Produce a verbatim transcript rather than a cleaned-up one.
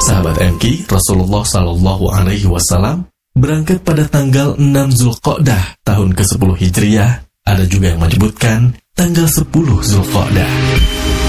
Sahabat M K, Rasulullah Shallallahu Alaihi Wasallam berangkat pada tanggal enam Zulqa'dah tahun ke sepuluh Hijriah. Ada juga yang menyebutkan tanggal sepuluh Zulqa'dah.